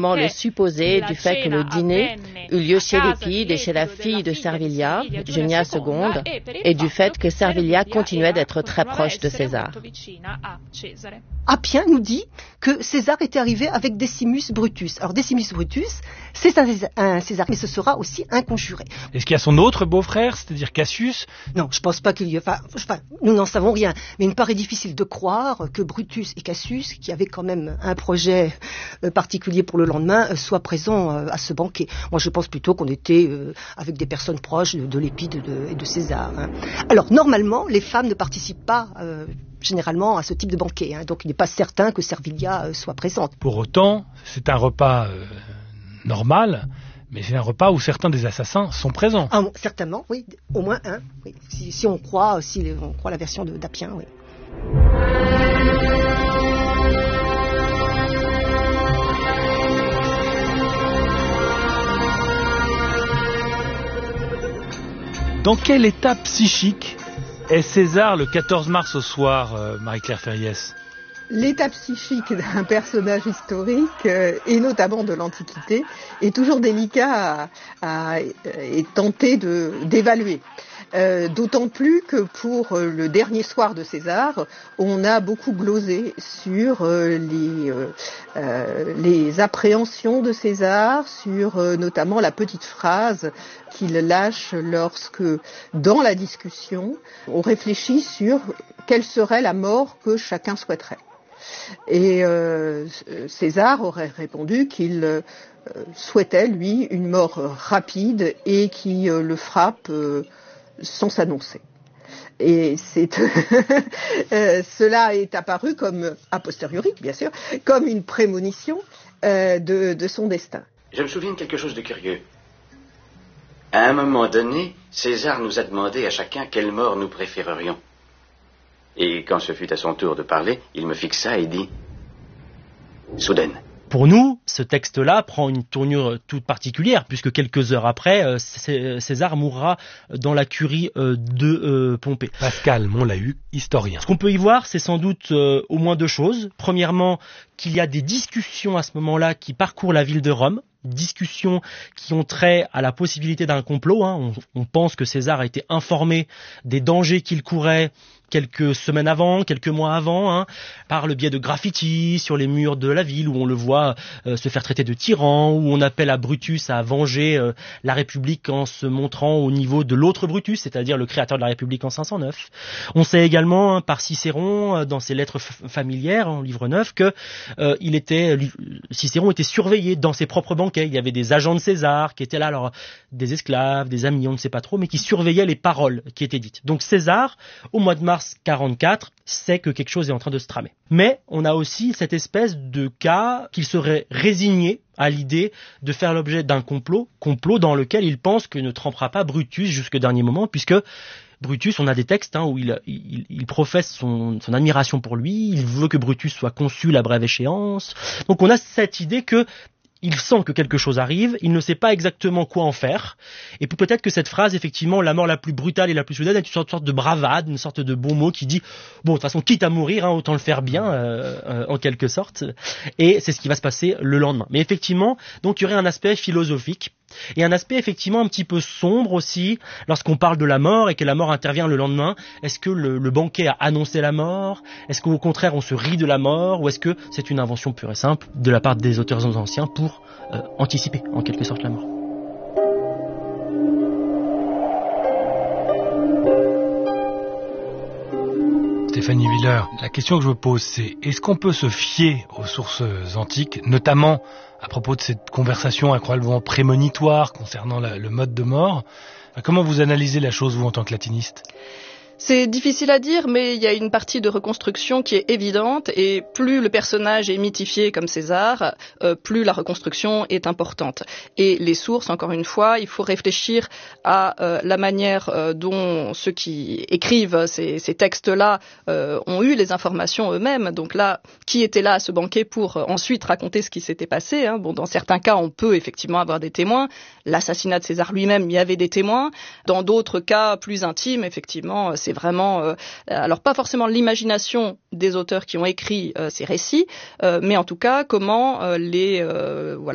simplement le supposé du fait que le dîner eut lieu chez Lépide et chez la fille de Servilia, Junia II, et du fait que Servilia continuait d'être très proche de César. Appien nous dit que César était arrivé avec Decimus Brutus. Alors Decimus Brutus, c'est un César, mais ce sera aussi un conjuré. Est-ce qu'il y a son autre beau-frère, c'est-à-dire Cassius? Non, je pense pas qu'il y ait... Enfin, nous n'en savons rien, mais il me paraît difficile de croire que Brutus et Cassius, qui avaient quand même un projet particulier pour le lendemain, soient présents à ce banquet. Moi, je pense plutôt qu'on était avec des personnes proches de Lépide et de César. Hein. Alors, normalement, les femmes ne participent pas... généralement à ce type de banquet. Hein. Donc il n'est pas certain que Servilia soit présente. Pour autant, c'est un repas normal, mais c'est un repas où certains des assassins sont présents. Ah, certainement, oui. Au moins un. Oui. Si on croit la version d'Appien, oui. Dans quel état psychique est César le 14 mars au soir, Marie-Claire Ferriès? L'état psychique d'un personnage historique, et notamment de l'Antiquité, est toujours délicat et tenté d'évaluer. D'autant plus que pour le dernier soir de César, on a beaucoup glosé sur les appréhensions de César, sur notamment la petite phrase qu'il lâche lorsque, dans la discussion, on réfléchit sur quelle serait la mort que chacun souhaiterait. Et César aurait répondu qu'il souhaitait, lui, une mort rapide et qui le frappe sans s'annoncer. Et cela est apparu comme, a posteriori, bien sûr, comme une prémonition de son destin. Je me souviens de quelque chose de curieux. À un moment donné, César nous a demandé à chacun quelle mort nous préférerions. Et quand ce fut à son tour de parler, il me fixa et dit « Soudaine ». Pour nous, ce texte-là prend une tournure toute particulière, puisque quelques heures après, César mourra dans la curie de Pompée. Pascal Monlahuc, historien. Ce qu'on peut y voir, c'est sans doute au moins deux choses. Premièrement, qu'il y a des discussions à ce moment-là qui parcourent la ville de Rome, discussions qui ont trait à la possibilité d'un complot. Hein. On pense que César a été informé des dangers qu'il courait quelques semaines avant, quelques mois avant, hein, par le biais de graffitis sur les murs de la ville où on le voit se faire traiter de tyran, où on appelle à Brutus à venger la République en se montrant au niveau de l'autre Brutus, c'est-à-dire le créateur de la République en 509. On sait également par Cicéron, dans ses lettres familières, en livre 9, que Cicéron était surveillé dans ses propres banquets. Il y avait des agents de César qui étaient là, alors des esclaves, des amis, on ne sait pas trop, mais qui surveillaient les paroles qui étaient dites. Donc César, au mois de mars 44, sait que quelque chose est en train de se tramer. Mais on a aussi cette espèce de cas qu'il serait résigné à l'idée de faire l'objet d'un complot dans lequel il pense que ne trempera pas Brutus jusqu'au dernier moment, puisque Brutus, on a des textes où il professe son admiration pour lui, il veut que Brutus soit consul à brève échéance. Donc on a cette idée que il sent que quelque chose arrive, il ne sait pas exactement quoi en faire, et peut-être que cette phrase, effectivement, la mort la plus brutale et la plus soudaine, est une sorte de bravade, une sorte de bon mot qui dit, bon, de toute façon, quitte à mourir, autant le faire bien, en quelque sorte, et c'est ce qui va se passer le lendemain. Mais effectivement, donc il y aurait un aspect philosophique, et un aspect effectivement un petit peu sombre aussi, lorsqu'on parle de la mort et que la mort intervient le lendemain. Est-ce que le banquet a annoncé la mort? Est-ce qu'au contraire on se rit de la mort? Ou est-ce que c'est une invention pure et simple de la part des auteurs anciens pour anticiper en quelque sorte la mort? Stéphanie Willer, la question que je me pose, c'est est-ce qu'on peut se fier aux sources antiques, notamment à propos de cette conversation incroyablement prémonitoire concernant le mode de mort? Comment vous analysez la chose, vous, en tant que latiniste? C'est difficile à dire, mais il y a une partie de reconstruction qui est évidente, et plus le personnage est mythifié comme César, plus la reconstruction est importante. Et les sources, encore une fois, il faut réfléchir à la manière dont ceux qui écrivent ces textes-là ont eu les informations eux-mêmes. Donc là, qui était là à ce banquet pour ensuite raconter ce qui s'était passé, hein. Bon, dans certains cas, on peut effectivement avoir des témoins. L'assassinat de César lui-même, il y avait des témoins. Dans d'autres cas plus intimes, effectivement, c'est vraiment, alors pas forcément l'imagination des auteurs qui ont écrit ces récits, mais en tout cas comment